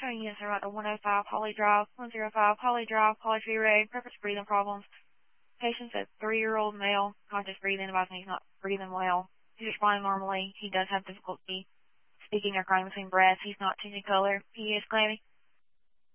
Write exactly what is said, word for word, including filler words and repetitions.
showing units are at the one oh five Holly Drive, one oh five Holly Drive, Holly Tree Road, purpose breathing problems. Patient's a three-year-old male, conscious breathing, advising he's not breathing well. He's responding normally. He does have difficulty speaking or crying between breaths. He's not changing color. He is claiming